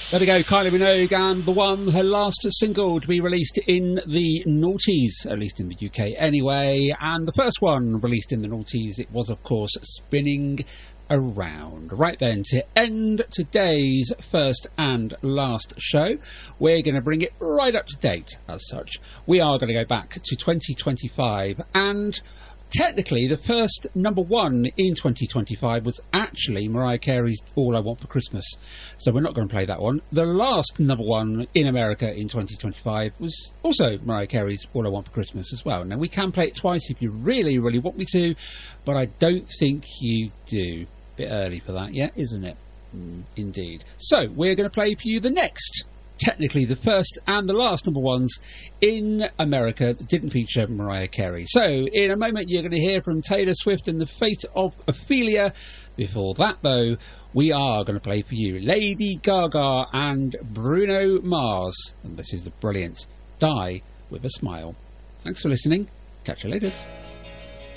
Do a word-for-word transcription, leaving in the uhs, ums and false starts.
There we go, Kylie Minogue and The One, her last single to be released in the noughties, at least in the U K anyway. And the first one released in the noughties, it was, of course, Spinning Around. Right then, to end today's first and last show, we're going to bring it right up to date as such. We are going to go back to twenty twenty-five, and technically the first number one in twenty twenty-five was actually Mariah Carey's All I Want for Christmas, so we're not going to play that one. The last number one in America in twenty twenty-five was also Mariah Carey's All I Want for Christmas as well. Now, we can play it twice if you really, really want me to, but I don't think you do. Bit early for that yet, isn't it? Mm, indeed. So, we're going to play for you the next, technically the first and the last number ones in America that didn't feature Mariah Carey. So, in a moment, you're going to hear from Taylor Swift and the Fate of Ophelia. Before that, though, we are going to play for you Lady Gaga and Bruno Mars. And this is the brilliant Die With a Smile. Thanks for listening. Catch you later.